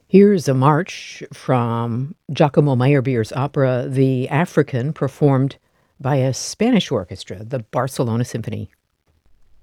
Here's a march from Giacomo Meyerbeer's opera The African, performed by a Spanish orchestra, the Barcelona Symphony.